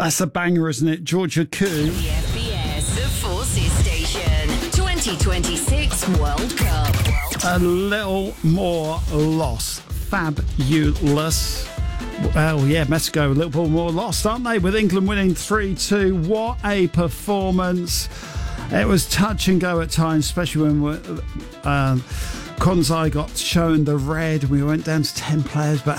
That's a banger, isn't it? Georgia Koo. The FBS, the Forces Station. 2026 World Cup. A little more lost. Fabulous. Well, yeah, Mexico a little bit more lost, aren't they? With England winning 3-2. What a performance. It was touch and go at times, especially when Konzai got shown the red. We went down to 10 players, but